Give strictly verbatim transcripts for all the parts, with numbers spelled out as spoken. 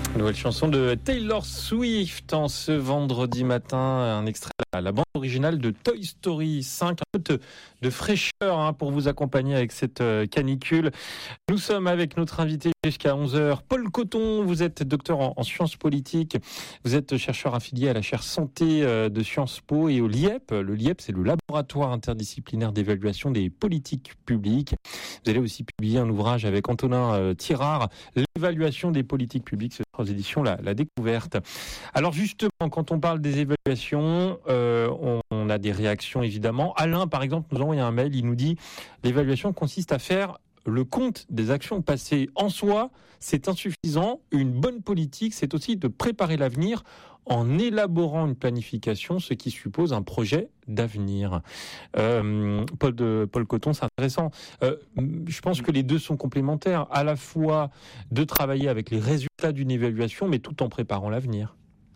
Nouvelle chanson de Taylor Swift en ce vendredi matin, un extrait à la bande originale de Toy Story cinq, un peu de, de fraîcheur hein, pour vous accompagner avec cette canicule. Nous sommes avec notre invité jusqu'à onze heures, Paul Coton, vous êtes docteur en, en sciences politiques, vous êtes chercheur affilié à la chaire santé de Sciences Po et au L I E P. Le L I E P, c'est le laboratoire interdisciplinaire d'évaluation des politiques publiques. Vous allez aussi publier un ouvrage avec Antonin Tirard, l'évaluation des politiques publiques, c'est aux éditions la, la Découverte. Alors justement, quand on parle des évaluations, euh, on, on a des réactions évidemment. Alain, par exemple, nous a envoyé un mail, il nous dit « L'évaluation consiste à faire le compte des actions passées. En soi, c'est insuffisant. Une bonne politique, c'est aussi de préparer l'avenir en élaborant une planification, ce qui suppose un projet d'avenir. Euh, Paul, de, Paul Coton, c'est intéressant. Euh, je pense que les deux sont complémentaires, à la fois de travailler avec les résultats d'une évaluation, mais tout en préparant l'avenir.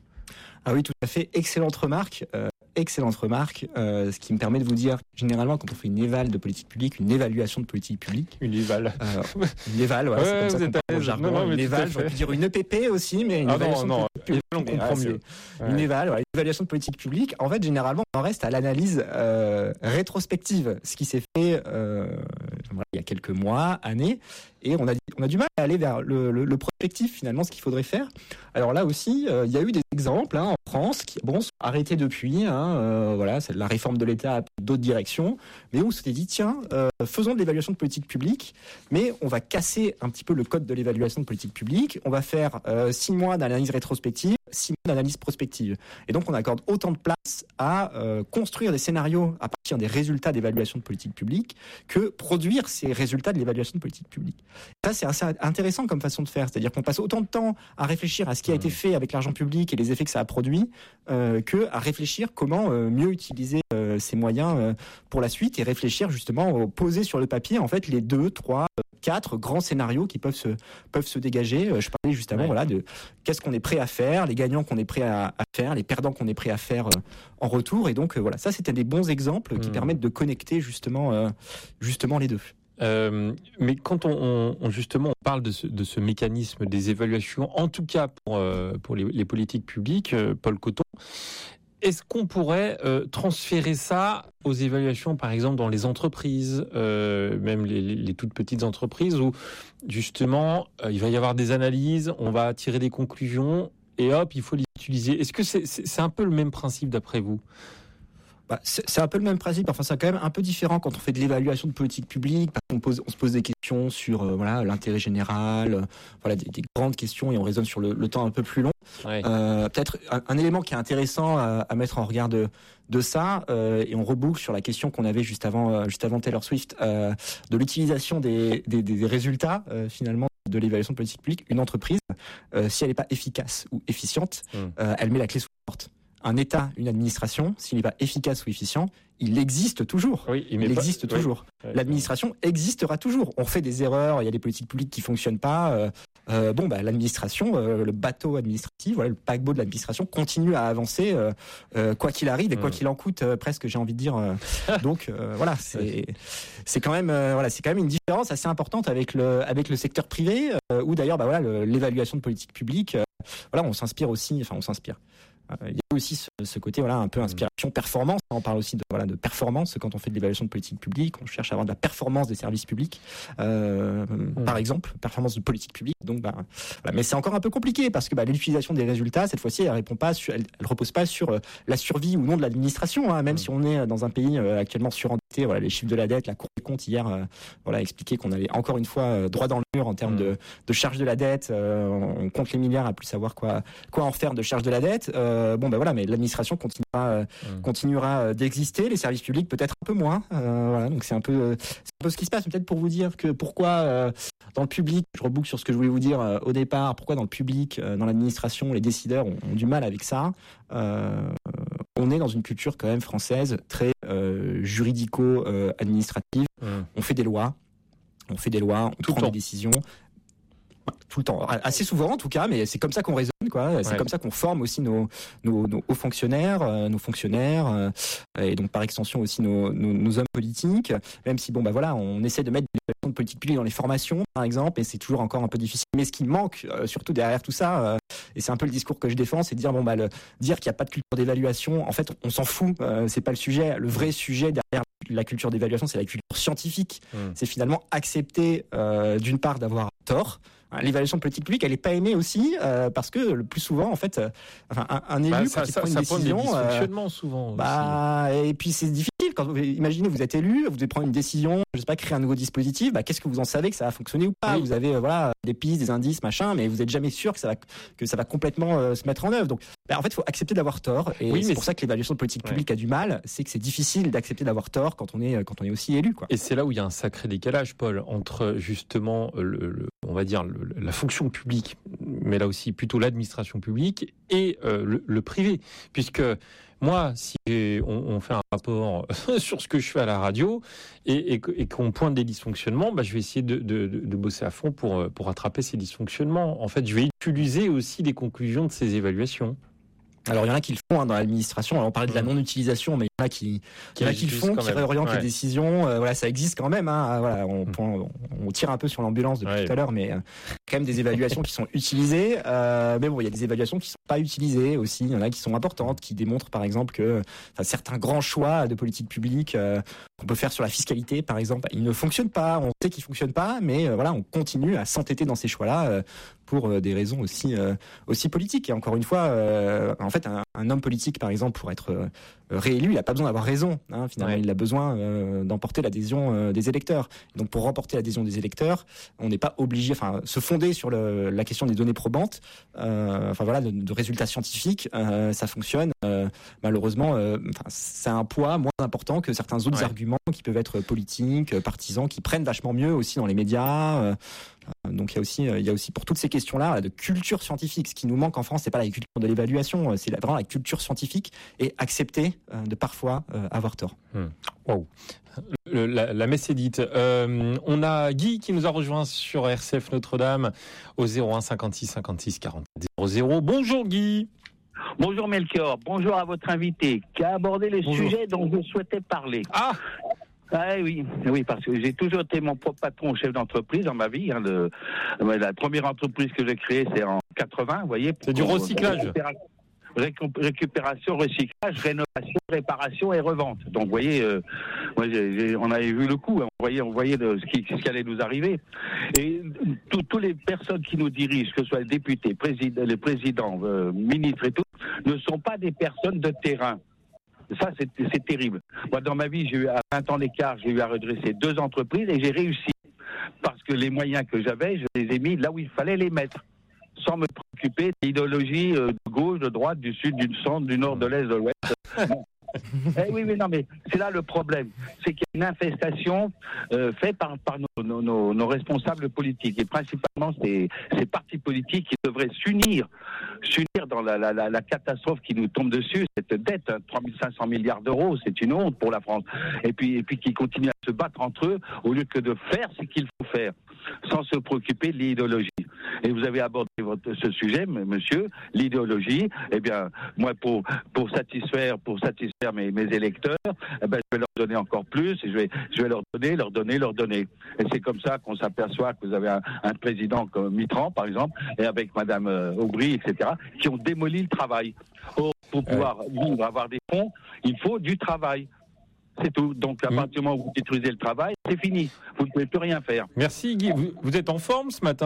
Ah oui, tout à fait. Excellente remarque. Euh, excellente remarque. Euh, ce qui me permet de vous dire, généralement, quand on fait une éval de politique publique, une évaluation de politique publique. Une éval. Euh, une éval, ouais, ouais, c'est comme ça qu'on parle au jargon. Non, non, une éval, j'aurais pu dire une E P P aussi, mais une ah évaluation non, non, de politique publique. on comprend mieux. Ouais. Une éval, ouais, une évaluation de politique publique. En fait, généralement, on en reste à l'analyse euh, rétrospective, ce qui s'est fait euh, voilà, il y a quelques mois, années. Et on a, on a du mal à aller vers le, le, le prospectif, finalement, ce qu'il faudrait faire. Alors là aussi, euh, il y a eu des exemples hein, en France qui bon, sont arrêtés depuis. Hein, euh, voilà, c'est la réforme de l'État a pris d'autres directions. Mais où on s'était dit, tiens, euh, faisons de l'évaluation de politique publique, mais on va casser un petit peu le code de l'évaluation de politique publique. On va faire euh, six mois d'analyse rétrospective, six mois d'analyse prospective. Et donc, on accorde autant de place à euh, construire des scénarios à partir des résultats d'évaluation de politique publique que produire ces résultats de l'évaluation de politique publique. Ça, c'est assez intéressant comme façon de faire. C'est-à-dire qu'on passe autant de temps à réfléchir à ce qui a été fait avec l'argent public et les effets que ça a produit euh, que à réfléchir comment euh, mieux utiliser euh, ces moyens euh, pour la suite et réfléchir justement euh, poser sur le papier en fait les deux, trois, quatre grands scénarios qui peuvent se peuvent se dégager. Je parlais juste avant, ouais. voilà, de qu'est-ce qu'on est prêt à faire, les gagnants qu'on est prêt à, à faire, les perdants qu'on est prêt à faire euh, en retour. Et donc euh, voilà, ça c'était des bons exemples qui mmh. permettent de connecter justement euh, justement les deux. Euh, mais quand on, on justement on parle de ce, de ce mécanisme des évaluations, en tout cas pour euh, pour les, les politiques publiques, euh, Paul Coton, est-ce qu'on pourrait euh, transférer ça aux évaluations, par exemple, dans les entreprises, euh, même les, les, les toutes petites entreprises, où justement euh, il va y avoir des analyses, on va tirer des conclusions et hop, il faut les utiliser. Est-ce que c'est, c'est, c'est un peu le même principe d'après vous ? Bah, c'est, c'est un peu le même principe. Enfin, c'est quand même un peu différent quand on fait de l'évaluation de politique publique. On, pose, on se pose des questions sur euh, voilà l'intérêt général, euh, voilà des, des grandes questions et on raisonne sur le, le temps un peu plus long. Ouais. Euh, peut-être un, un élément qui est intéressant à, à mettre en regard de, de ça, euh, et on reboucle sur la question qu'on avait juste avant, euh, juste avant Taylor Swift, euh, de l'utilisation des, des, des résultats euh, finalement de l'évaluation de politique publique. Une entreprise, euh, si elle n'est pas efficace ou efficiente, mmh. euh, elle met la clé sous la porte. Un État, une administration, s'il n'est pas efficace ou efficient, il existe toujours. Oui, il, il existe pas... toujours. Oui. L'administration existera toujours. On fait des erreurs, il y a des politiques publiques qui fonctionnent pas. Euh, euh, bon, bah, l'administration, euh, le bateau administratif, voilà, le paquebot de l'administration continue à avancer, euh, euh, quoi qu'il arrive et quoi mmh. qu'il en coûte, euh, presque, j'ai envie de dire. Euh, donc, euh, voilà, c'est c'est quand même, euh, voilà, c'est quand même une différence assez importante avec le avec le secteur privé, euh, où d'ailleurs, bah voilà, le, l'évaluation de politique publique, euh, voilà, on s'inspire aussi, enfin, on s'inspire. Il y a aussi ce, ce côté voilà un peu inspiration performance. On parle aussi de voilà de performance quand on fait de l'évaluation de politique publique. On cherche à avoir de la performance des services publics, euh, mmh. par exemple, performance de politique publique. Donc bah, voilà. Mais c'est encore un peu compliqué parce que bah, l'utilisation des résultats cette fois-ci elle répond pas, sur, elle, elle repose pas sur euh, la survie ou non de l'administration. Hein, même mmh. si on est dans un pays euh, actuellement surendetté. Voilà les chiffres de la dette, la Cour des comptes hier euh, voilà expliqué qu'on allait encore une fois euh, droit dans le mur en termes mmh. de, de charge de la dette. Euh, on compte les milliards à plus savoir quoi quoi en faire de charge de la dette. Euh, Euh, bon ben voilà, mais l'administration continuera, euh, mmh. continuera d'exister, les services publics peut-être un peu moins. Euh, voilà, donc c'est un peu, c'est un peu ce qui se passe. Peut-être pour vous dire que pourquoi euh, dans le public, je reboucle sur ce que je voulais vous dire euh, au départ, pourquoi dans le public, euh, dans l'administration, les décideurs ont, ont du mal avec ça. Euh, on est dans une culture quand même française très euh, juridico-administrative. Mmh. On fait des lois, on fait des lois, on Tout prend des décisions. Tout le temps, assez souvent en tout cas, mais c'est comme ça qu'on raisonne, quoi. C'est ouais. comme ça qu'on forme aussi nos, nos, nos hauts fonctionnaires, euh, nos fonctionnaires, euh, et donc par extension aussi nos, nos, nos hommes politiques. Même si bon bah voilà, on essaie de mettre des de politique publique dans les formations, par exemple, et c'est toujours encore un peu difficile. Mais ce qui manque, euh, surtout derrière tout ça, euh, et c'est un peu le discours que je défends, c'est de dire bon bah le, dire qu'il n'y a pas de culture d'évaluation. En fait, on s'en fout. Euh, c'est pas le sujet. Le vrai sujet derrière la culture d'évaluation, c'est la culture scientifique. Mmh. C'est finalement accepter euh, d'une part d'avoir tort. L'évaluation de politique publique, elle n'est pas aimée aussi euh, parce que le plus souvent, en fait, euh, enfin, un, un élu bah, quand ça, il ça, prend une ça décision, prend des dysfonctionnements euh, souvent. Bah, aussi. Et puis c'est difficile. Quand vous, imaginez, vous êtes élu, vous devez prendre une décision, je sais pas, créer un nouveau dispositif. Bah, qu'est-ce que vous en savez que ça va fonctionner ou pas? Oui. Vous avez euh, voilà des pistes, des indices, machin, mais vous n'êtes jamais sûr que ça va que ça va complètement euh, se mettre en œuvre. Donc, bah, en fait, il faut accepter d'avoir tort. Et oui, c'est pour c'est... ça que l'évaluation de politique publique ouais. a du mal. C'est que c'est difficile d'accepter d'avoir tort quand on est quand on est aussi élu, quoi. Et c'est là où il y a un sacré décalage, Paul, entre justement le, le on va dire le, la fonction publique, mais là aussi plutôt l'administration publique et euh, le, le privé, puisque moi, si on, on fait un rapport sur ce que je fais à la radio et, et, et qu'on pointe des dysfonctionnements, bah, je vais essayer de, de, de bosser à fond pour, pour rattraper ces dysfonctionnements. En fait, je vais utiliser aussi les conclusions de ces évaluations. Alors il y en a qui le font hein, dans l'administration. Alors on parlait de la non-utilisation, mais il y en a qui, qui, il y en a qui le font, qui réorientent ouais. les décisions. Euh, voilà, ça existe quand même. Hein, voilà, on, on, on tire un peu sur l'ambulance depuis ouais. tout à l'heure, mais euh, quand même des évaluations qui sont utilisées. Euh, mais bon, il y a des évaluations qui sont pas utilisées aussi. Il y en a qui sont importantes, qui démontrent par exemple que certains grands choix de politique publique euh, qu'on peut faire sur la fiscalité, par exemple, ils ne fonctionnent pas. On sait qu'ils fonctionnent pas, mais euh, voilà, on continue à s'entêter dans ces choix-là. Euh, pour euh, des raisons aussi euh, aussi politiques. Et encore une fois, euh, en fait, un, un homme politique, par exemple, pour être euh, réélu, il n'a pas besoin d'avoir raison. Hein, finalement, ouais. il a besoin euh, d'emporter l'adhésion euh, des électeurs. Et donc, pour remporter l'adhésion des électeurs, on n'est pas obligé, enfin, se fonder sur le, la question des données probantes, euh, enfin voilà, de, de résultats scientifiques, euh, ça fonctionne. Euh, malheureusement, euh, c'est un poids moins important que certains autres ouais. arguments qui peuvent être politiques, partisans, qui prennent vachement mieux aussi dans les médias. Euh, Donc il y a aussi il y a aussi pour toutes ces questions-là de culture scientifique. Ce qui nous manque en France, c'est pas la culture de l'évaluation, c'est vraiment la culture scientifique et accepter de parfois avoir tort. Mmh. Wow. Le, la, la messe est dite. Euh, on a Guy qui nous a rejoint sur R C F Notre-Dame au zéro un cinquante-six cinquante-six quarante-sept zéro zéro. Bonjour Guy. Bonjour Melchior. Bonjour à votre invité qui a abordé les Bonjour. sujets dont je souhaitais parler. Ah. Ah oui, oui, parce que j'ai toujours été mon propre patron, chef d'entreprise dans ma vie. Hein, le, la première entreprise que j'ai créée, c'est en quatre-vingts, vous voyez. C'est du recyclage. Récupération, recyclage, rénovation, réparation et revente. Donc, vous voyez, euh, moi, j'ai, j'ai, on avait vu le coup. Hein, on voyait, on voyait de, ce, qui, ce qui allait nous arriver. Et toutes les personnes qui nous dirigent, que ce soit les députés, président, les présidents, euh, ministres et tout, ne sont pas des personnes de terrain. Ça, c'est, c'est terrible. Moi, dans ma vie, j'ai eu à vingt ans d'écart, j'ai eu à redresser deux entreprises et j'ai réussi. Parce que les moyens que j'avais, je les ai mis là où il fallait les mettre. Sans me préoccuper d'idéologie de gauche, de droite, du sud, du centre, du nord, de l'est, de l'ouest. Bon. Eh oui, mais non, mais c'est là le problème. C'est qu'il y a une infestation euh, faite par, par nos, nos, nos, nos responsables politiques. Et principalement, ces, ces partis politiques qui devraient s'unir, s'unir dans la, la, la, la catastrophe qui nous tombe dessus, cette dette, hein, trois mille cinq cents milliards d'euros, c'est une honte pour la France. Et puis, et puis qui continuent à se battre entre eux au lieu que de faire ce qu'il faut faire, sans se préoccuper de l'idéologie. Et vous avez abordé votre, ce sujet, monsieur, l'idéologie. Eh bien, moi, pour, pour satisfaire, pour satisfaire mes, mes électeurs, eh ben, je vais leur donner encore plus, et je vais, je vais leur donner, leur donner, leur donner. Et c'est comme ça qu'on s'aperçoit que vous avez un, un président comme Mitterrand, par exemple, et avec madame Aubry, et cetera, qui ont démoli le travail. Or, pour pouvoir vivre, avoir des fonds, il faut du travail. C'est tout. Donc, à partir du moment où vous détruisez le travail, c'est fini. Vous ne pouvez plus rien faire. Merci, Guy. Vous, vous êtes en forme ce matin ?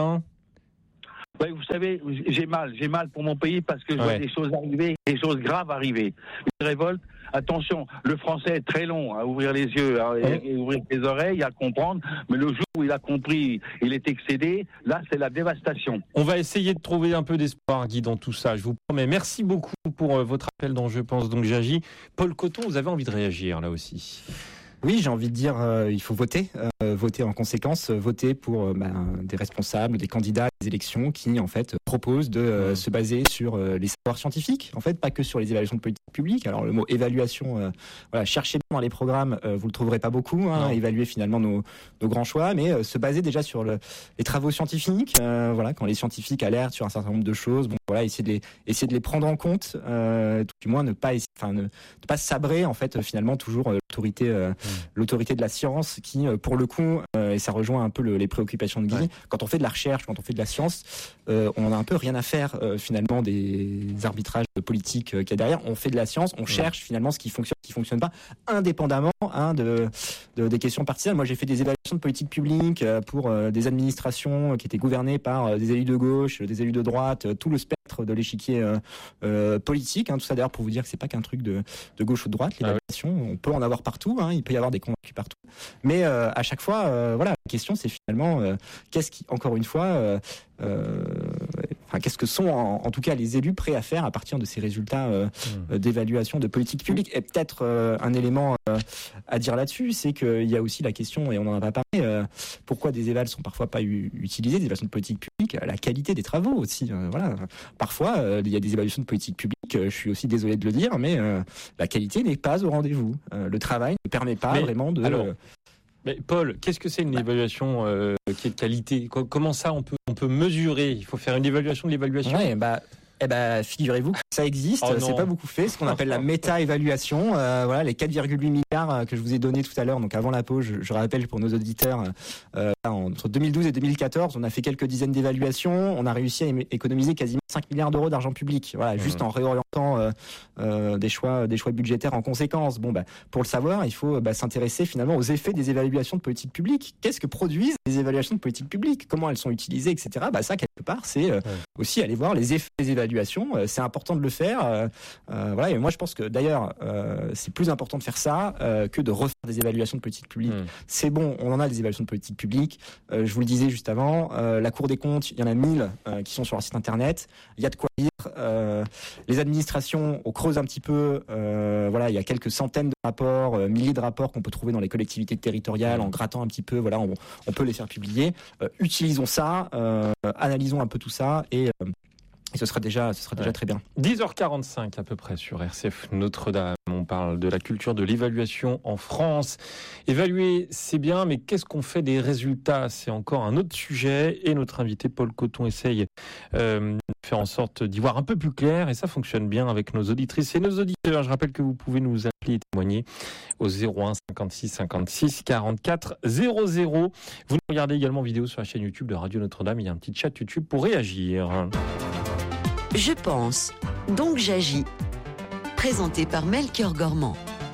Ouais, vous savez, j'ai mal, j'ai mal pour mon pays parce que je ouais. vois des choses arriver, des choses graves arriver. Une révolte, attention, le français est très long à ouvrir les yeux, à ouais. ouvrir les oreilles, à comprendre, mais le jour où il a compris, il est excédé, là c'est la dévastation. On va essayer de trouver un peu d'espoir, Guy, dans tout ça, je vous promets. Merci beaucoup pour euh, votre appel dans Je pense donc j'agis. Paul Coton, vous avez envie de réagir là aussi ? Oui, j'ai envie de dire, euh, il faut voter, euh, voter en conséquence, euh, voter pour euh, bah, des responsables, des candidats à des élections qui, en fait, proposent de euh, mmh. se baser sur euh, les savoirs scientifiques, en fait, pas que sur les évaluations de politique publique. Alors le mot évaluation, euh, voilà, cherchez bien dans les programmes, euh, vous le trouverez pas beaucoup, hein, évaluer finalement nos, nos grands choix, mais euh, se baser déjà sur le, les travaux scientifiques, euh, voilà, quand les scientifiques alertent sur un certain nombre de choses, bon voilà, essayer de les, essayer de les prendre en compte, euh, tout du moins ne pas, enfin ne, ne pas sabrer en fait finalement toujours euh, l'autorité, euh, mmh. l'autorité de la science qui, euh, pour le coup, euh, et ça rejoint un peu le, les préoccupations de Guy, ouais. quand on fait de la recherche, quand on fait de la science, euh, on a un peu rien à faire euh, finalement des arbitrages politiques euh, qu'il y a derrière. On fait de la science, on cherche finalement ce qui fonctionne, ce qui fonctionne pas, indépendamment hein, de, de des questions partisanes. Moi, j'ai fait des évaluations de politique publique euh, pour euh, des administrations qui étaient gouvernées par euh, des élus de gauche, des élus de droite, euh, tout le spectre de l'échiquier euh, euh, politique. Hein, tout ça d'ailleurs pour vous dire que c'est pas qu'un truc de, de gauche ou de droite. L'évaluation, ah ouais. on peut en avoir partout. Hein, il peut y avoir des convaincus partout. Mais euh, à chaque fois, euh, voilà, la question c'est finalement euh, qu'est-ce qui, encore une fois. Euh, Euh, enfin, qu'est-ce que sont en, en tout cas les élus prêts à faire à partir de ces résultats euh, mmh. d'évaluation de politique publique. Et peut-être euh, un élément euh, à dire là-dessus, c'est qu'il y a aussi la question, et on en a pas parlé, euh, pourquoi des évals sont parfois pas u- utilisées, des évaluations de politique publique, la qualité des travaux aussi. Euh, voilà, parfois euh, il y a des évaluations de politique publique. Euh, je suis aussi désolé de le dire, mais euh, la qualité n'est pas au rendez-vous. Euh, le travail ne permet pas mais, vraiment de. Alors... Mais Paul, qu'est-ce que c'est une évaluation euh, qui est de qualité ? Comment ça on peut on peut mesurer ? Il faut faire une évaluation de l'évaluation. Ouais, bah. Eh ben, figurez-vous que ça existe, oh c'est pas beaucoup fait, ce qu'on appelle la méta-évaluation. Euh, voilà, les quatre virgule huit milliards que je vous ai donnés tout à l'heure, donc avant la pause, je, je rappelle pour nos auditeurs, euh, entre deux mille douze et deux mille quatorze, on a fait quelques dizaines d'évaluations, on a réussi à économiser quasiment cinq milliards d'euros d'argent public, voilà, mmh. juste en réorientant euh, euh, des choix, des choix budgétaires en conséquence. Bon, bah, pour le savoir, il faut bah, s'intéresser finalement aux effets des évaluations de politique publique. Qu'est-ce que produisent les évaluations de politique publique ? Comment elles sont utilisées, et cetera. Bah, ça, quelque part, c'est euh, mmh. aussi aller voir les effets des évaluations. C'est important de le faire. Euh, euh, voilà. Et moi, je pense que d'ailleurs, euh, c'est plus important de faire ça euh, que de refaire des évaluations de politique publique. Mmh. C'est bon, on en a des évaluations de politique publique. Euh, je vous le disais juste avant, euh, la Cour des comptes, il y en a mille euh, qui sont sur leur site internet. Il y a de quoi lire. Euh, les administrations, on creuse un petit peu. Euh, voilà, il y a quelques centaines de rapports, euh, milliers de rapports qu'on peut trouver dans les collectivités territoriales. En grattant un petit peu, voilà, on, on peut les faire publier. Euh, utilisons ça, euh, analysons un peu tout ça et euh, Et ce sera déjà, ce sera déjà ouais. très bien. dix heures quarante-cinq à peu près sur R C F Notre-Dame. On parle de la culture de l'évaluation en France. Évaluer, c'est bien, mais qu'est-ce qu'on fait des résultats ? C'est encore un autre sujet. Et notre invité Paul Coton essaye euh, de faire en sorte d'y voir un peu plus clair. Et ça fonctionne bien avec nos auditrices et nos auditeurs. Je rappelle que vous pouvez nous appeler et témoigner au zéro un cinquante-six cinquante-six quarante-quatre zéro zéro. Vous nous regardez également en vidéo sur la chaîne YouTube de Radio Notre-Dame. Il y a un petit chat YouTube pour réagir. Je pense, donc j'agis. Présenté par Melchior Gormand.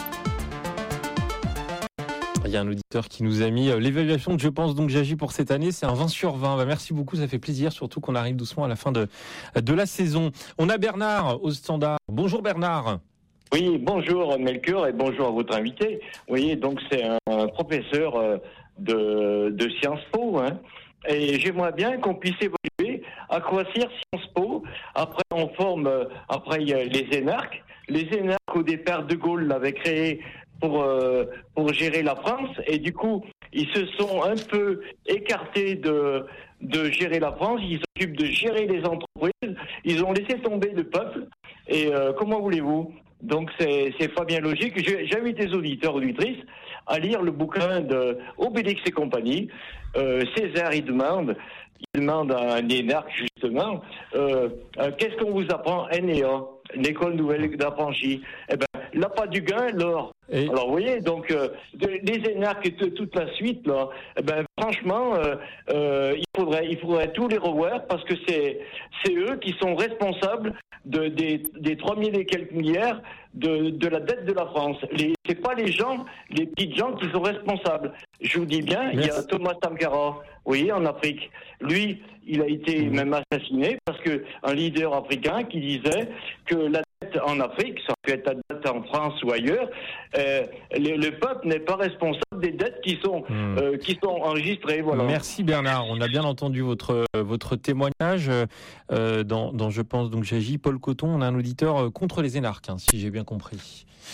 Il y a un auditeur qui nous a mis l'évaluation de Je pense, donc j'agis pour cette année. C'est un vingt sur vingt. Bah, merci beaucoup, ça fait plaisir, surtout qu'on arrive doucement à la fin de, de la saison. On a Bernard au standard. Bonjour Bernard. Oui, bonjour Melchior et bonjour à votre invité. Vous voyez, donc c'est un professeur de, de Sciences Po, hein. Et j'aimerais bien qu'on puisse évoluer, à quoi sert Sciences Po. Après, on forme, après il y a les énarques. Les énarques, au départ, De Gaulle l'avait créé pour, euh, pour gérer la France. Et du coup, ils se sont un peu écartés de, de gérer la France. Ils s'occupent de gérer les entreprises. Ils ont laissé tomber le peuple. Et euh, comment voulez-vous ? Donc, c'est, c'est pas bien logique. J'ai, j'invite les auditeurs, auditrices, à lire le bouquin de Obélix et compagnie. Euh, César, il demande, il demande à un énarque, justement, euh, euh, qu'est-ce qu'on vous apprend, N E A, l'école nouvelle d'affranchis? Eh ben, l'appât du gain, l'or. Et... Alors, vous voyez, donc, euh, les énarques et toute la suite, là, eh ben, franchement, euh, euh, il faudrait, il faudrait tous les revoir parce que c'est, c'est eux qui sont responsables de, des, des trois mille et quelques milliards de, de la dette de la France. Les, c'est pas les gens, les petites gens qui sont responsables. Je vous dis bien, Merci. Il y a Thomas Sankara, vous voyez, en Afrique. Lui, il a été mmh. même assassiné parce que un leader africain qui disait que la dette en Afrique, ça peut être la dette en France ou ailleurs, euh, le, le peuple n'est pas responsable des dettes qui sont, mmh. euh, qui sont enregistrées. Voilà. Merci Bernard, on a bien entendu votre, votre témoignage euh, dans, dans Je pense, donc j'agis. Paul Coton, on a un auditeur contre les énarques, hein, si j'ai bien compris.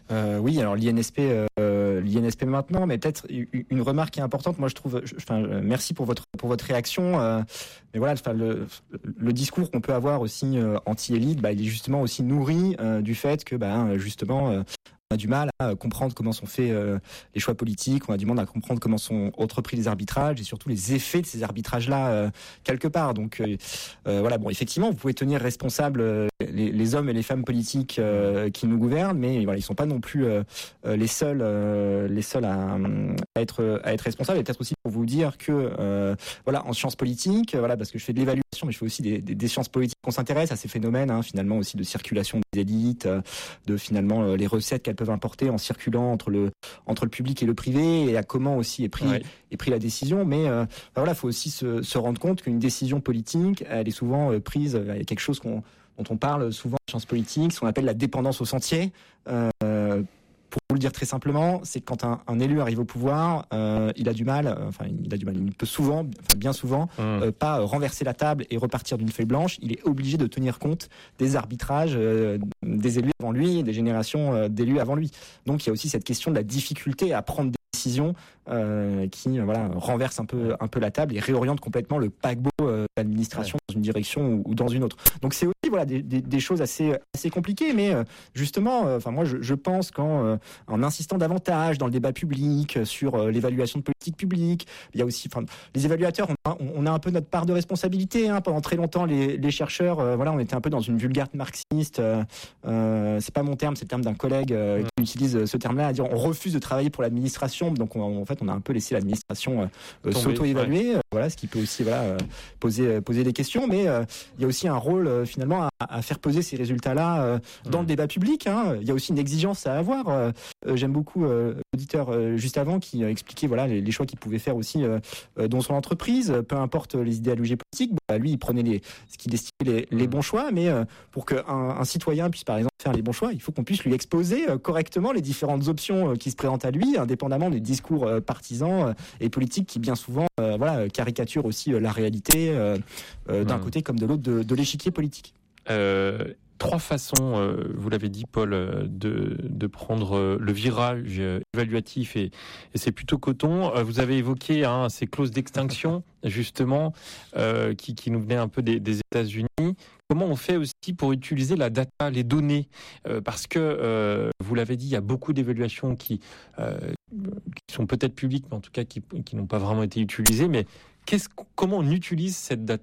Euh, oui, alors l'I N S P, euh, l'I N S P maintenant, mais peut-être une remarque qui est importante. Moi, je trouve, je, enfin, merci pour votre pour votre réaction. Euh, mais voilà, enfin, le, le discours qu'on peut avoir aussi euh, anti-élite, bah, il est justement aussi nourri euh, du fait que, bah, justement. Euh, On a du mal à comprendre comment sont faits euh, les choix politiques, on a du mal à comprendre comment sont entrepris les arbitrages et surtout les effets de ces arbitrages-là euh, quelque part. Donc euh, euh, voilà, bon, effectivement, vous pouvez tenir responsables euh, les, les hommes et les femmes politiques euh, qui nous gouvernent, mais voilà, ils sont pas non plus euh, les seuls, euh, les seuls à, à être à être responsables. Et peut-être aussi pour vous dire que euh, voilà, en sciences politiques, voilà, parce que je fais de l'évaluation, mais je fais aussi des, des, des sciences politiques. On s'intéresse à ces phénomènes, hein, finalement aussi de circulation des élites, de finalement euh, les recettes qu'elles peuvent importer en circulant entre le entre le public et le privé, et à comment aussi est pris ouais. est pris la décision. Mais euh, ben voilà, faut aussi se, se rendre compte qu'une décision politique, elle est souvent euh, prise. Il y a quelque chose qu'on, dont on parle souvent en sciences politiques, ce qu'on appelle la dépendance au sentier. Euh, Pour vous le dire très simplement, c'est que quand un, un élu arrive au pouvoir, euh, il a du mal, euh, enfin il a du mal, il peut souvent, enfin bien souvent, mmh. euh, pas renverser la table et repartir d'une feuille blanche. Il est obligé de tenir compte des arbitrages euh, des élus avant lui, des générations euh, d'élus avant lui. Donc il y a aussi cette question de la difficulté à prendre des décisions euh, qui euh, voilà renverse un peu un peu la table et réoriente complètement le paquebot euh, de l'administration ouais. dans une direction ou, ou dans une autre. Donc c'est aussi voilà des, des, des choses assez assez compliquées, mais euh, justement, enfin euh, moi je, je pense qu'en euh, en insistant davantage dans le débat public sur euh, l'évaluation de politique publique, il y a aussi, enfin les évaluateurs, on a, on a un peu notre part de responsabilité. Hein. Pendant très longtemps, les, les chercheurs, euh, voilà, on était un peu dans une vulgate marxiste. Euh, euh, c'est pas mon terme, c'est le terme d'un collègue euh, qui utilise ce terme-là, à dire on refuse de travailler pour l'administration. Donc on, en fait, on a un peu laissé l'administration euh, s'auto-évaluer. Ouais. Euh, voilà, ce qui peut aussi voilà euh, poser poser des questions. Mais euh, il y a aussi un rôle euh, finalement à, à faire peser ces résultats-là euh, dans mmh. le débat public. Hein. Il y a aussi une exigence à avoir. Euh, j'aime beaucoup euh, l'auditeur euh, juste avant qui euh, expliquait voilà les, les choix qu'il pouvait faire aussi euh, dans son entreprise. Peu importe les idéologies politiques, bah, lui il prenait les ce qu'il estimait les, les bons choix. Mais euh, pour qu'un un citoyen puisse par exemple faire les bons choix, il faut qu'on puisse lui exposer euh, correctement les différentes options euh, qui se présentent à lui, indépendamment des discours euh, partisans euh, et politiques qui bien souvent euh, voilà caricaturent aussi euh, la réalité euh, euh, d'un mmh. côté comme de l'autre de, de l'échiquier politique. Euh... Trois façons, euh, vous l'avez dit Paul, euh, de, de prendre euh, le virage euh, évaluatif et, et c'est plutôt coton. Euh, vous avez évoqué hein, ces clauses d'extinction justement euh, qui, qui nous venaient un peu des, des États-Unis. Comment on fait aussi pour utiliser la data, les données euh, parce que, euh, vous l'avez dit, il y a beaucoup d'évaluations qui, euh, qui sont peut-être publiques, mais en tout cas qui, qui n'ont pas vraiment été utilisées. Mais qu'est-ce, comment on utilise cette data ?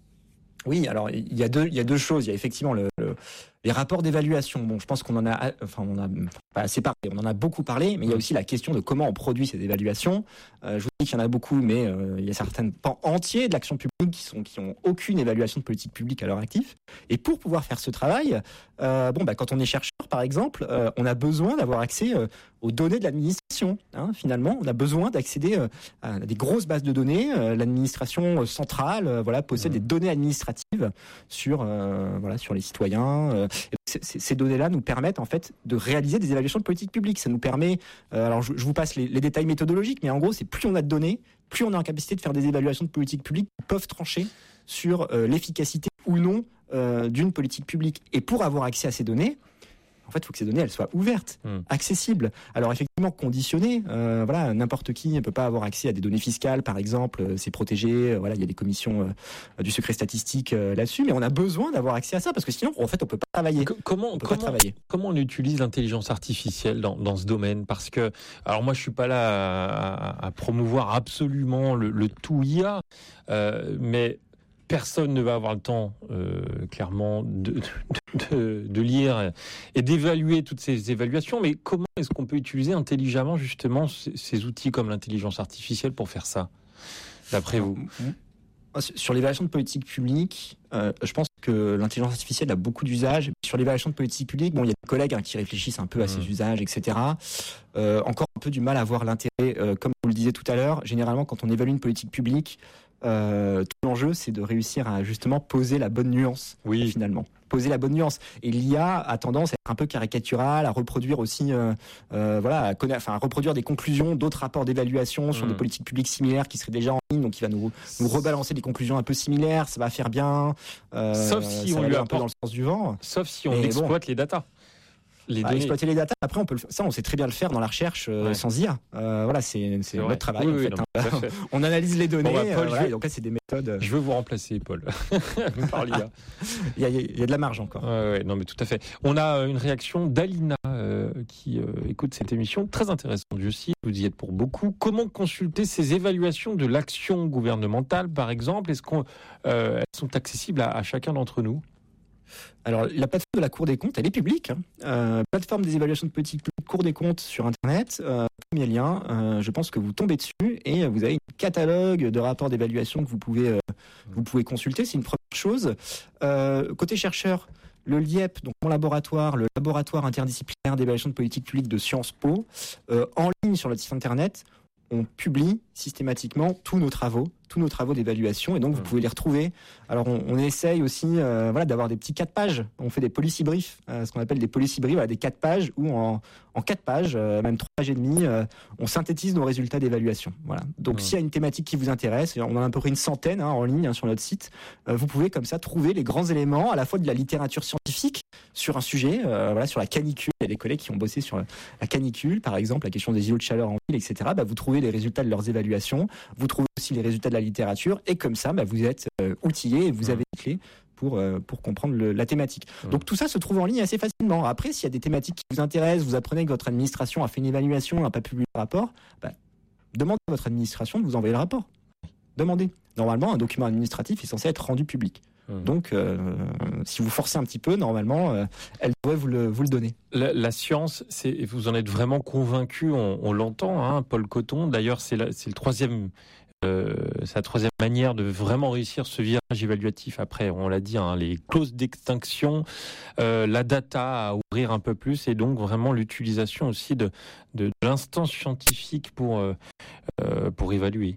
Oui, alors il y a deux, il y a deux choses. Il y a effectivement le, le, les rapports d'évaluation. Bon, je pense qu'on en a, enfin, on a pas assez parlé. On en a beaucoup parlé, mais il y a aussi la question de comment on produit ces évaluations. Euh, je vous dis qu'il y en a beaucoup, mais euh, il y a certains pans entiers de l'action publique qui sont, qui ont aucune évaluation de politique publique à leur actif. Et pour pouvoir faire ce travail, euh, bon, bah, quand on est chercheur, par exemple, euh, on a besoin d'avoir accès euh, aux données de l'administration. Hein, finalement, on a besoin d'accéder euh, à des grosses bases de données. Euh, l'administration centrale, euh, voilà, possède mmh. des données administratives sur, euh, voilà, sur les citoyens. Euh, et c- ces données-là nous permettent en fait de réaliser des évaluations de politique publique. Ça nous permet, euh, alors je, je vous passe les, les détails méthodologiques, mais en gros, c'est plus on a de données, plus on est en capacité de faire des évaluations de politique publique qui peuvent trancher sur euh, l'efficacité ou non euh, d'une politique publique. Et pour avoir accès à ces données, en fait, il faut que ces données elles soient ouvertes, mmh. accessibles. Alors effectivement, conditionnées. Euh, voilà, n'importe qui ne peut pas avoir accès à des données fiscales, par exemple. Euh, c'est protégé. Euh, voilà, il y a des commissions euh, du secret statistique euh, là-dessus. Mais on a besoin d'avoir accès à ça parce que sinon, en fait, on peut pas travailler. C- comment on peut comment, pas travailler. Comment on utilise l'intelligence artificielle dans, dans ce domaine ? Parce que, alors moi, je suis pas là à, à promouvoir absolument le, le tout I A, euh, mais personne ne va avoir le temps, euh, clairement, de, de, de lire et d'évaluer toutes ces évaluations. Mais comment est-ce qu'on peut utiliser intelligemment, justement, ces, ces outils comme l'intelligence artificielle pour faire ça, d'après vous ? Sur l'évaluation de politique publique, euh, je pense que l'intelligence artificielle a beaucoup d'usages. Sur l'évaluation de politique publique, bon, il y a des collègues hein, qui réfléchissent un peu à ces mmh. usages, et cetera. Euh, encore un peu du mal à voir l'intérêt. Euh, comme vous le disiez tout à l'heure, généralement, quand on évalue une politique publique, Euh, tout l'enjeu, c'est de réussir à justement poser la bonne nuance, oui. finalement. Poser la bonne nuance. Et l'I A a tendance à être un peu caricaturale, à reproduire aussi, euh, euh, voilà, à, connaître, enfin, à reproduire des conclusions d'autres rapports d'évaluation sur mmh. des politiques publiques similaires qui seraient déjà en ligne. Donc, il va nous, nous rebalancer des conclusions un peu similaires. Ça va faire bien. Euh, Sauf si on lui un peu dans le sens du vent. Sauf si on Mais exploite bon. les datas. Les bah, données. exploiter les datas. Après, on peut le, ça, on sait très bien le faire dans la recherche euh, Ouais. sans I A. Euh, voilà, c'est, c'est, c'est notre travail. Oui, en oui, fait, non, hein. tout à fait. On analyse les données. Bon, bah, Paul, euh, voilà, je- et donc là, c'est des méthodes. Je veux vous remplacer, Paul, par l'I A. Il y, a, il y a de la marge encore. Ouais, ouais, non, mais tout à fait. On a une réaction d'Alina euh, qui euh, écoute cette émission, très intéressante. Je cite, vous y êtes pour beaucoup. Comment consulter ces évaluations de l'action gouvernementale, par exemple? Est-ce qu'elles euh, sont accessibles à, à chacun d'entre nous? Alors, la plateforme de la Cour des comptes, elle est publique. Hein. Euh, plateforme des évaluations de politique publique, Cour des comptes sur Internet. Euh, premier lien, euh, je pense que vous tombez dessus et vous avez un catalogue de rapports d'évaluation que vous pouvez, euh, vous pouvez consulter. C'est une première chose. Euh, côté chercheur, le L I E P, donc mon laboratoire, le laboratoire interdisciplinaire d'évaluation de politique publique de Sciences Po, euh, en ligne sur notre site Internet, on publie systématiquement tous nos travaux, tous nos travaux d'évaluation, et donc vous pouvez les retrouver. Alors on, on essaye aussi, euh, voilà, d'avoir des petits quatre pages. On fait des policy briefs, euh, ce qu'on appelle des policy briefs, voilà, des quatre pages où en, en quatre pages, euh, même trois pages et demie, euh, on synthétise nos résultats d'évaluation. Voilà. Donc Ouais. s'il y a une thématique qui vous intéresse, et on en a à peu près une centaine hein, en ligne hein, sur notre site, euh, vous pouvez comme ça trouver les grands éléments, à la fois de la littérature scientifique sur un sujet, euh, voilà, sur la canicule. Il y a des collègues qui ont bossé sur la canicule, par exemple, la question des îlots de chaleur en ville, et cetera. Bah, vous trouvez les résultats de leurs évaluations, vous trouvez aussi les résultats de la littérature, et comme ça, bah, vous êtes euh, outillé et vous avez les clés pour, euh, pour comprendre le, la thématique. Mmh. Donc tout ça se trouve en ligne assez facilement. Après, s'il y a des thématiques qui vous intéressent, vous apprenez que votre administration a fait une évaluation, n'a pas publié le rapport, bah, demandez à votre administration de vous envoyer le rapport. Demandez. Normalement, un document administratif est censé être rendu public. Mmh. Donc, euh, si vous forcez un petit peu, normalement, euh, elle devrait vous le, vous le donner. La, la science, c'est, vous en êtes vraiment convaincu, on, on l'entend, hein, Paul Coton. D'ailleurs, c'est, la, c'est le troisième, euh, c'est la troisième manière de vraiment réussir ce virage évaluatif. Après, on l'a dit, hein, les clauses d'extinction, euh, la data à ouvrir un peu plus, et donc vraiment l'utilisation aussi de, de, de l'instance scientifique pour, euh, euh, pour évaluer.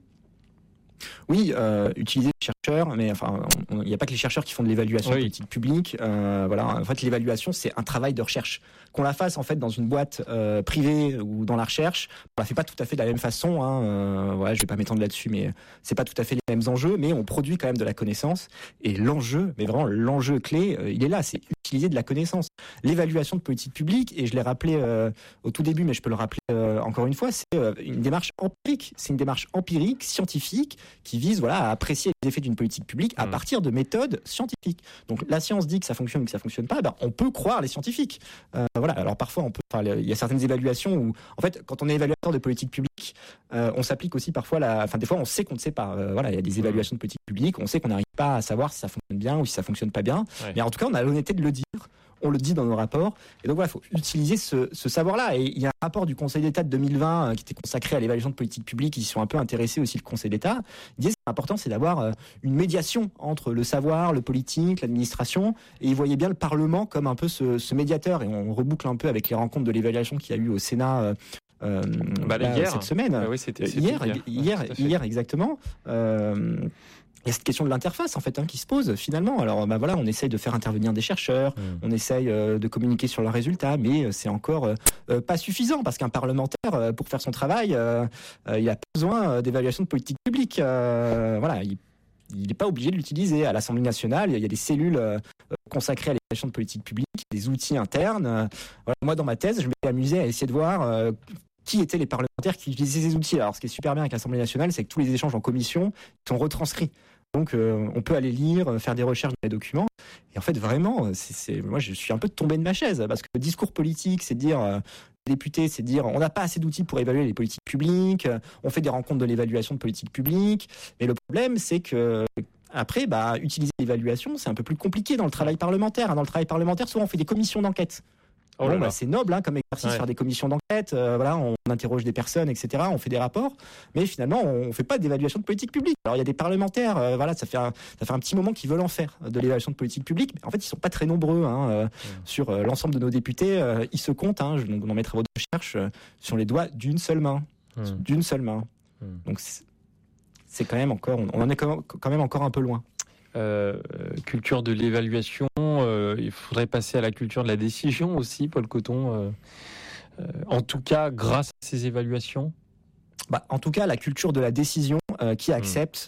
Oui, euh, utiliser les chercheurs, mais enfin, il n'y a pas que les chercheurs qui font de l'évaluation Oui. politique publique. Euh, voilà, en fait, l'évaluation, c'est un travail de recherche. Qu'on la fasse en fait dans une boîte euh, privée ou dans la recherche, on la fait pas tout à fait de la même façon. Hein. Euh, ouais, je vais pas m'étendre là-dessus, mais c'est pas tout à fait les mêmes enjeux, mais on produit quand même de la connaissance. Et l'enjeu, mais vraiment l'enjeu clé, euh, il est là, c'est utiliser de la connaissance. L'évaluation de politique publique, et je l'ai rappelé euh, au tout début, mais je peux le rappeler euh, encore une fois, c'est euh, une démarche empirique. C'est une démarche empirique, scientifique, qui vise voilà, à apprécier les effets d'une politique publique à Mmh. partir de méthodes scientifiques. Donc la science dit que ça fonctionne ou que ça fonctionne pas, ben, on peut croire les scientifiques. Euh, voilà. Alors parfois, on peut, enfin, il y a certaines évaluations où, en fait, quand on est évaluateur de politique publique, euh, on s'applique aussi parfois, la, enfin des fois, on sait qu'on ne sait pas. Euh, voilà, il y a des évaluations de politique publique, on sait qu'on n'arrive pas à savoir si ça fonctionne bien ou si ça fonctionne pas bien. Ouais. Mais en tout cas, on a l'honnêteté de le dire. On le dit dans nos rapports. Et donc voilà, il faut utiliser ce, ce savoir-là. Et il y a un rapport du Conseil d'État de deux mille vingt euh, qui était consacré à l'évaluation de politique publique. Ils se sont un peu intéressés aussi, le Conseil d'État. Ils disaient c'est important, c'est d'avoir euh, une médiation entre le savoir, le politique, l'administration. Et ils voyaient bien le Parlement comme un peu ce, ce médiateur. Et on reboucle un peu avec les rencontres de l'évaluation qu'il y a eu au Sénat euh, euh, Bah, là, hier. cette semaine. Ah oui, c'était, c'était hier, hier, hier, Ouais, tout à fait. hier, exactement. Euh, il y a cette question de l'interface en fait hein, qui se pose finalement. Alors bah voilà, on essaye de faire intervenir des chercheurs, Mmh. on essaye euh, de communiquer sur leurs résultats, mais euh, c'est encore euh, euh, pas suffisant parce qu'un parlementaire, euh, pour faire son travail, euh, euh, il a pas besoin euh, d'évaluation de politique publique. Euh, voilà, il il n'est pas obligé de l'utiliser. À l'Assemblée nationale, il y a des cellules euh, consacrées à l'évaluation de politique publique, des outils internes. Euh, voilà, moi, dans ma thèse, je m'étais amusé à essayer de voir euh, qui étaient les parlementaires qui utilisaient ces outils. Alors, ce qui est super bien avec l'Assemblée nationale, c'est que tous les échanges en commission sont retranscrits. Donc, euh, on peut aller lire, faire des recherches dans les documents. Et en fait, vraiment, c'est, c'est, moi, je suis un peu tombé de ma chaise parce que le discours politique, c'est de dire, euh, député, c'est de dire, on n'a pas assez d'outils pour évaluer les politiques publiques. On fait des rencontres de l'évaluation de politique publique. Mais le problème, c'est que après, bah, utiliser l'évaluation, c'est un peu plus compliqué dans le travail parlementaire. Dans le travail parlementaire, souvent, on fait des commissions d'enquête. Oh là Bon, là. bah, c'est noble hein, comme exercice, Ouais. faire des commissions d'enquête, euh, voilà, on interroge des personnes, et cetera. On fait des rapports, mais finalement, on fait pas d'évaluation de politique publique. Alors, il y a des parlementaires, euh, voilà, ça fait, un, ça fait un petit moment qu'ils veulent en faire, de l'évaluation de politique publique, mais en fait, ils sont pas très nombreux. Hein, euh, sur euh, l'ensemble de nos députés, euh, ils se comptent, hein, je, donc, dans mes travaux de recherche, euh, sur les doigts d'une seule main. Mmh. D'une seule main. Mmh. Donc, c'est, c'est quand même encore, on en est quand même, quand même encore un peu loin. Euh, culture de l'évaluation, euh, il faudrait passer à la culture de la décision aussi, Paul Coton. Euh, euh, en tout cas, grâce à ces évaluations. Bah, en tout cas, la culture de la décision euh, qui accepte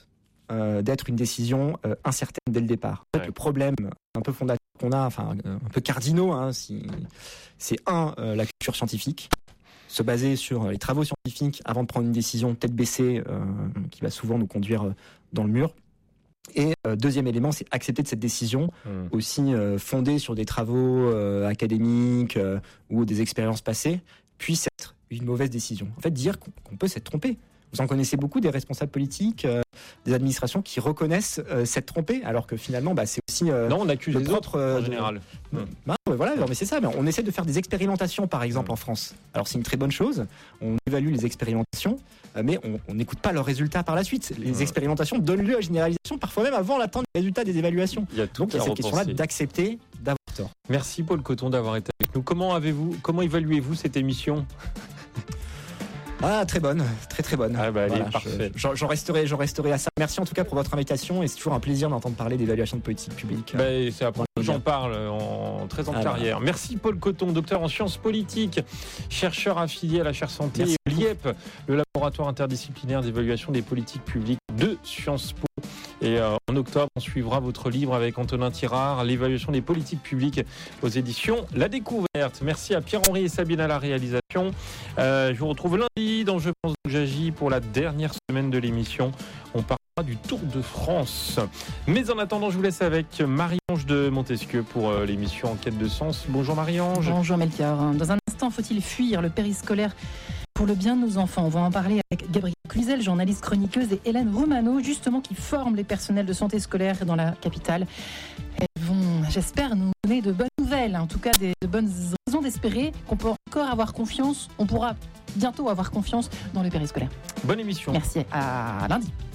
euh, d'être une décision euh, incertaine dès le départ. En fait, ouais. Le problème un peu fondateur qu'on a, enfin un peu cardinaux, hein, si, c'est un, euh, la culture scientifique. Se baser sur les travaux scientifiques avant de prendre une décision tête baissée euh, qui va souvent nous conduire dans le mur. Et euh, deuxième élément, c'est accepter de cette décision mmh. aussi euh, fondée sur des travaux euh, académiques euh, ou des expériences passées, puisse être une mauvaise décision. En fait, dire qu'on, qu'on peut s'être trompé. Vous en connaissez beaucoup des responsables politiques, euh, des administrations qui reconnaissent euh, s'être trompés, alors que finalement, bah, c'est aussi euh, non, on accuse les autres euh, en général. De... Bah, ouais, voilà, non, mais c'est ça. Mais on essaie de faire des expérimentations, par exemple, mmh. en France. Alors c'est une très bonne chose. On évalue les expérimentations, euh, mais on n'écoute pas leurs résultats par la suite. Les mmh. expérimentations donnent lieu à généralisation, parfois même avant l'attente des résultats des évaluations. Il y a tout Donc il y a cette question-là d'accepter d'avoir tort. Merci Paul Coton d'avoir été avec nous. Comment avez-vous, comment évaluez-vous cette émission ? Ah, très bonne, très très bonne. Ah bah, elle voilà, est parfaite. Je, j'en, resterai, j'en resterai à ça. Merci en tout cas pour votre invitation et c'est toujours un plaisir d'entendre parler d'évaluation de politique publique. Bah, c'est la première fois que j'en parle en treize ans de ah carrière. Bah. Merci Paul Coton, docteur en sciences politiques, chercheur affilié à la chaire santé et l'I E P, le laboratoire interdisciplinaire d'évaluation des politiques publiques de Sciences Po. Et euh, en octobre, on suivra votre livre avec Antonin Tirard, l'évaluation des politiques publiques aux éditions La Découverte. Merci à Pierre-Henri et Sabine à la réalisation. Euh, je vous retrouve lundi dans Je pense donc j'agis pour la dernière semaine de l'émission. On parlera du Tour de France. Mais en attendant, je vous laisse avec Marie-Ange de Montesquieu pour euh, l'émission Enquête de sens. Bonjour Marie-Ange. Bonjour Melchior. Dans un instant, faut-il fuir le périscolaire pour le bien de nos enfants? On va en parler avec Gabrielle Cluzel, journaliste chroniqueuse, et Hélène Romano, justement, qui forment les personnels de santé scolaire dans la capitale. Elles vont, j'espère, nous donner de bonnes nouvelles, en tout cas des, de bonnes raisons d'espérer qu'on peut encore avoir confiance, on pourra bientôt avoir confiance dans le périscolaire. Bonne émission. Merci, à lundi.